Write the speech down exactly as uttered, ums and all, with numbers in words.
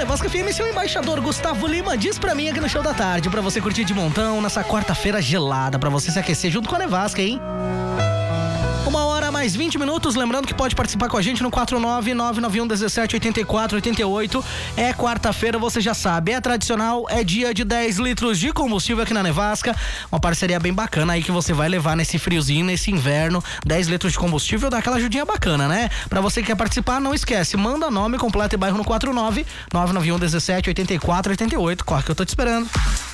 Nevasca F M, seu embaixador Gustavo Lima diz pra mim aqui no Show da Tarde, pra você curtir de montão nessa quarta-feira gelada, pra você se aquecer junto com a Nevasca, hein? Uma hora mais vinte minutos, lembrando que pode participar com a gente no quatro nove nove nove um um sete oito quatro oito oito. É quarta-feira, você já sabe, é tradicional, é dia de dez litros de combustível aqui na Nevasca. Uma parceria bem bacana aí que você vai levar nesse friozinho, nesse inverno. dez litros de combustível dá aquela ajudinha bacana, né? Pra você que quer participar, não esquece, manda nome completo e bairro no quatro nove nove nove um um sete oito quatro oito oito. Corre que eu tô te esperando.